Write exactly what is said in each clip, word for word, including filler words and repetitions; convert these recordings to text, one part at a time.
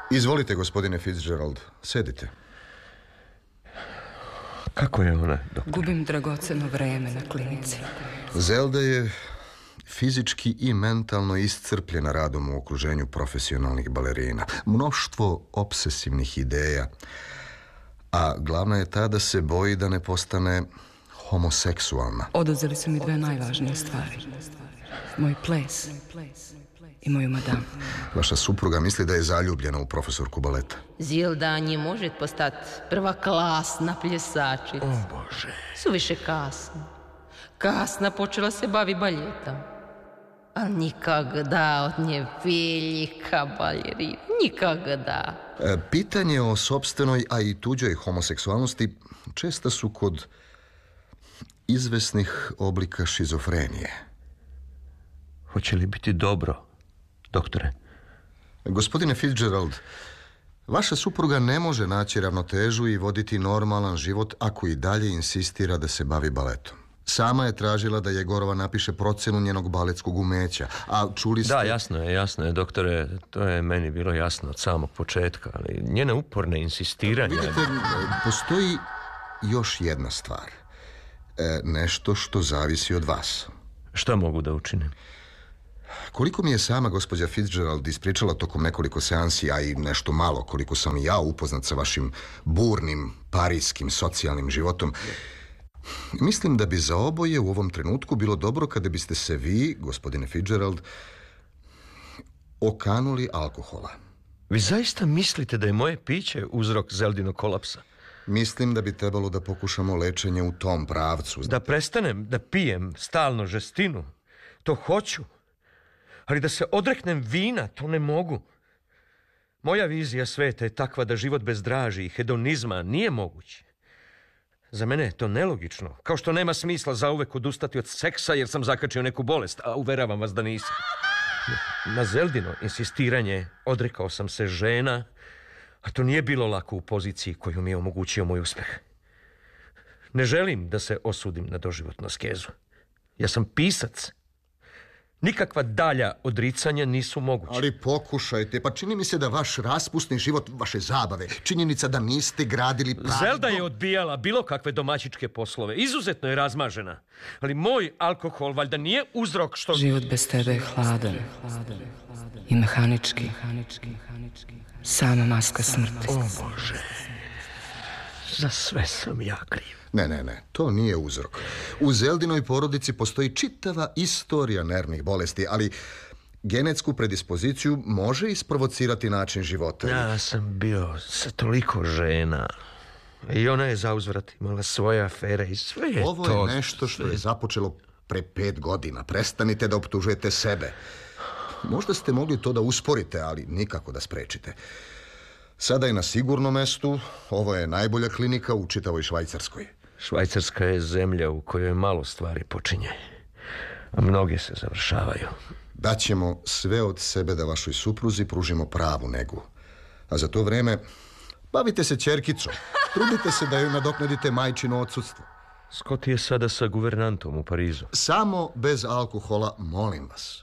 Izvolite, gospodine Fitzgerald, sedite. Kako je ona, doktor? Gubim dragoceno vreme na klinici. Zelda je fizički i mentalno iscrpljena radom u okruženju profesionalnih balerina. Mnoštvo obsesivnih ideja, a glavna je ta da se boji da ne postane homoseksualna. Oduzeli su mi dve najvažnije stvari. Moj ples i moju madam. Vaša supruga misli da je zaljubljena u profesorku baleta. Zilda не может постать prvoklasna pljesačica. O Bože. Suviše kasno. Kasno počela se bavi baljetom. Ali nikada od nje velika balerina. Nikada. E, pitanje o sopstvenoj, a i tuđoj homoseksualnosti česta su kod izvesnih oblika šizofrenije. Hoće li biti dobro, doktore? Gospodine Fitzgerald, vaša supruga ne može naći ravnotežu i voditi normalan život ako i dalje insistira da se bavi baletom. Sama je tražila da Jegorova napiše procenu njenog baletskog umeća, a čuli ste... Da, jasno je, jasno je, doktore, to je meni bilo jasno od samog početka, ali njene uporne insistiranje... Vidite, postoji još jedna stvar. E, nešto što zavisi od vas. Šta mogu da učinim? Koliko mi je sama gospođa Fitzgerald ispričala tokom nekoliko seansi, a i nešto malo koliko sam i ja upoznat sa vašim burnim, parijskim, socijalnim životom, mislim da bi za oboje u ovom trenutku bilo dobro kada biste se vi, gospodine Fitzgerald, okanuli alkohola. Vi zaista mislite da je moje piće uzrok Zeldinog kolapsa? Mislim da bi trebalo da pokušamo lečenje u tom pravcu. Da prestanem da pijem stalno žestinu, to hoću. Ali da se odreknem vina, to ne mogu. Moja vizija sveta je takva da život bez draži i hedonizma nije moguć. Za mene je to nelogično. Kao što nema smisla zauvek odustati od seksa jer sam zakačio neku bolest, a uveravam vas da nisam. Na Zeldino insistiranje odrekao sam se žena, a to nije bilo lako u poziciji koju mi je omogućio moj uspeh. Ne želim da se osudim na doživotnu askezu. Ja sam pisac. Nikakva dalja odricanja nisu moguće. Ali pokušajte, pa čini mi se da vaš raspusni život, vaše zabave, činjenica da niste gradili pravi... Zelda je odbijala bilo kakve domaćičke poslove. Izuzetno je razmažena. Ali moj alkohol valjda nije uzrok što... Život bez tebe je hladan i mehanički. Sama maska smrti. O Bože, za sve sam ja kriv. Ne, ne, ne, to nije uzrok. U Zeldinoj porodici postoji čitava istorija nervnih bolesti, ali genetsku predispoziciju može isprovocirati način života. Ja sam bio sa toliko žena i ona je zauzvrat imala svoje afere i sve je Ovo to... Ovo je nešto što je započelo pre pet godina. Prestanite da optužujete sebe. Možda ste mogli to da usporite, ali nikako da sprečite. Sada je na sigurnom mestu, ovo je najbolja klinika u čitavoj Švajcarskoj. Švajcarska je zemlja u kojoj malo stvari počinje, a mnoge se završavaju. Daćemo sve od sebe da vašoj supruzi pružimo pravu negu. A za to vreme bavite se ćerkicom. Trudite se da joj nadoknadite majčino odsudstvo. Scott je sada sa guvernantom u Parizu. Samo bez alkohola, molim vas.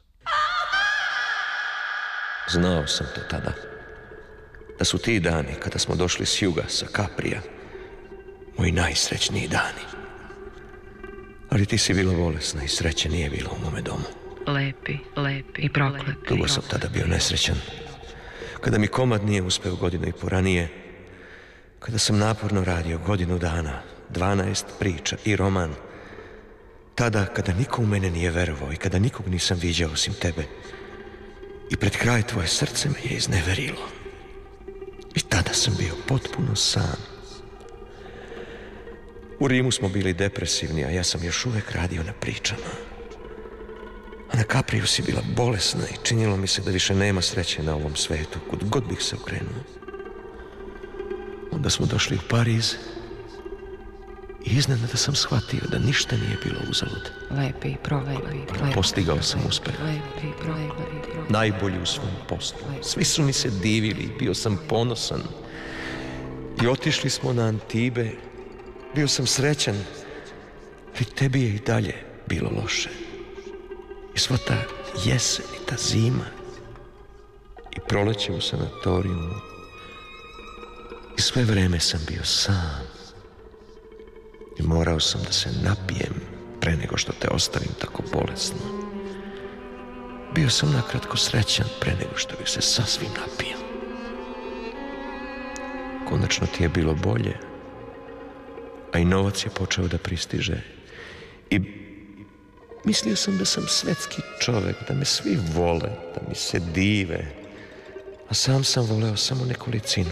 Znao sam to tada. Da su ti dani kada smo došli s juga, sa Kaprija, moji najsrećniji dani. Ali ti si bila bolesna i sreće nije bilo u mome domu. Lepi, lepi i prokleti. Dugo sam tada bio nesrećan. Kada mi komad nije uspeo godinu i po ranije, kada sam naporno radio godinu dana, dvanaest priča i roman, tada kada niko u mene nije verovao i kada nikog nisam viđao osim tebe, i pred kraj tvoje srce me je izneverilo. I tada sam bio potpuno sam. U Rimu smo bili depresivni, a ja sam još uvek radio na pričama. A na Kapriju si bila bolesna i činilo mi se da više nema sreće na ovom svetu, kud god bih se okrenuo. Onda smo došli u Pariz i iznenada sam shvatio da ništa nije bilo uzalud. Lepi i prokleti. Postigao sam uspeh. Lepi i prokleti. Najbolji u svom poslu. Svi su mi se divili, bio sam ponosan. I otišli smo na Antibe. Bio sam srećan. I tebi je i dalje bilo loše. I sva ta jesen i ta zima i proleće u sanatorijumu I sve vreme sam bio sam. I morao sam da se napijem pre nego što te ostavim tako bolesno. Bio sam nakratko srećan pre nego što bih se sasvim napio. Konačno ti je bilo bolje, a i novac je počeo da pristiže. I mislio sam da sam svetski čovek, da me svi vole, da mi se dive. A sam sam voleo samo nekolicinu.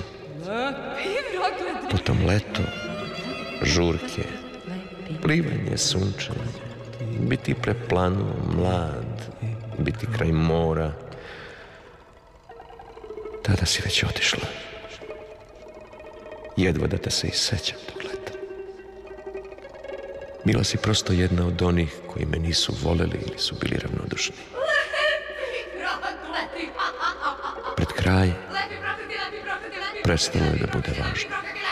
Potom leto, žurke, plivanje, sunčanje, biti preplanuo, mlad, biti kraj mora. Tada si već otišla. Jedva da te se i sećam tog leta. Bila si prosto jedna od onih koji me nisu voleli ili su bili ravnodušni. Pred kraj prestalo je da bude važno.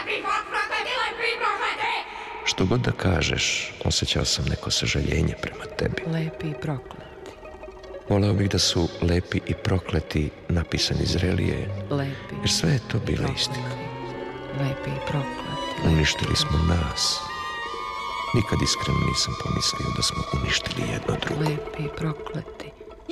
Što god da kažeš, osjećao sam neko sažaljenje prema tebi. Lepi i prokleti. Voleo bih da su lepi i prokleti napisani zrelije, Lepi. jer sve je to bila istina. Lepi i prokleti. Uništili smo nas. Nikad iskreno nisam pomislio da smo uništili jedno drugo. Lepi i prokleti.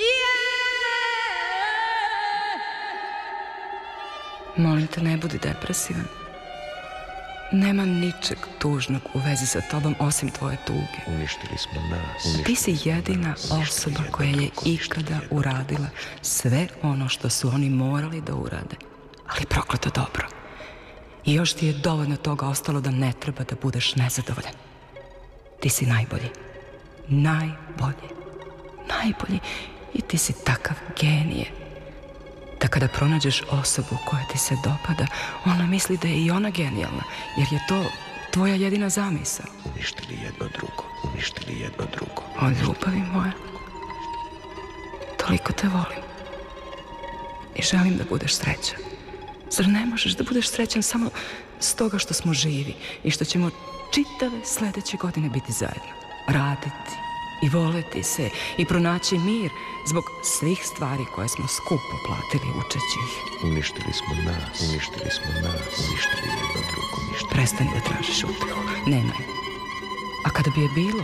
Molim te, ne budi depresivan. Nema ničeg tužnog u vezi sa tobom osim tvoje tuge. Uništili smo nas. Ti si jedina osoba koja je ikada uradila sve ono što su oni morali da urade. Ali prokleto dobro. I još ti je dovoljno toga ostalo da ne treba da budeš nezadovoljan. Ti si najbolji. Najbolji. Najbolji. I ti si takav genije. Da kada pronađeš osobu koja ti se dopada, ona misli da je i ona genijalna, jer je to tvoja jedina zamisao. Uništili jedno drugo. Uništili jedno drugo. O, ljubavi moja, toliko te volim i želim da budeš srećan. Zar ne možeš da budeš srećan samo stoga što smo živi i što ćemo čitave sledeće godine biti zajedno, raditi i voleti se i pronaći mir zbog svih stvari koje smo skupo platili učeći ih. Uništili smo nas. Uništili smo nas. Uništili jedno drugo. Uništili. Prestani da tražiš utehu. Nemaj. A kada bi je bilo,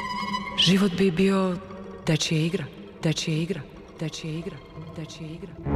život bi bio dečija igra, dečija igra, dečija igra, dečija igra.